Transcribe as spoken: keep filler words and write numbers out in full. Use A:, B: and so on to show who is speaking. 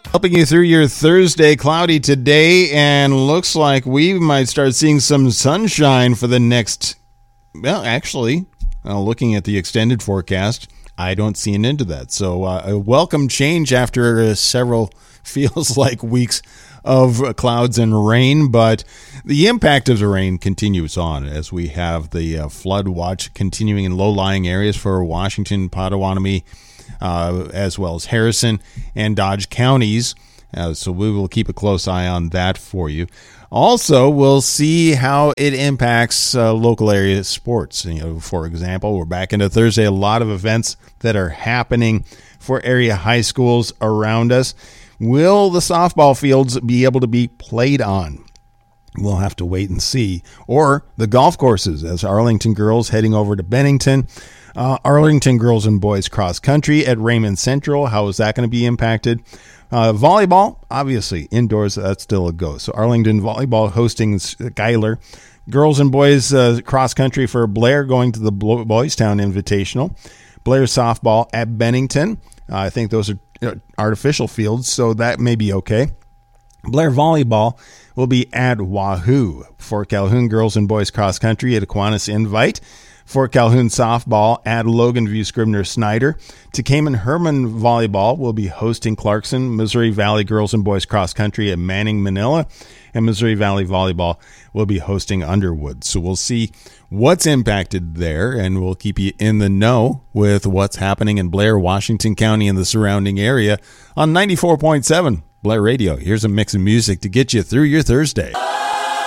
A: Helping you through your Thursday, cloudy today, and looks like we might start seeing some sunshine for the next, well, actually, uh, looking at the extended forecast, I don't see an end to that. So uh, a welcome change after uh, several, feels like weeks of uh, clouds and rain, but the impact of the rain continues on as we have the uh, flood watch continuing in low-lying areas for Washington, Potawatomi, Uh, as well as Harrison and Dodge counties. Uh, so we will keep a close eye on that for you. Also, we'll see how it impacts uh, local area sports. You know, for example, we're back into Thursday. A lot of events that are happening for area high schools around us. Will the softball fields be able to be played on? We'll have to wait and see. Or the golf courses, as Arlington girls heading over to Bennington. Uh, Arlington girls and boys cross country at Raymond Central. How is that going to be impacted? Uh, volleyball, obviously, indoors, that's still a go. So Arlington volleyball hosting Schuyler. Girls and boys uh, cross country for Blair going to the Boys Town Invitational. Blair softball at Bennington. Uh, I think those are uh, artificial fields, so that may be okay. Blair volleyball will be at Wahoo. Fort Calhoun girls and boys cross country at Aquinas Invite. Fort Calhoun softball at Loganview Scribner Snyder. Tecumseh Herman volleyball will be hosting Clarkson. Missouri Valley girls and boys cross country at Manning, Manila. And Missouri Valley volleyball will be hosting Underwood. So we'll see what's impacted there, and we'll keep you in the know with what's happening in Blair, Washington County, and the surrounding area on ninety-four point seven Blair Radio. Here's a mix of music to get you through your Thursday.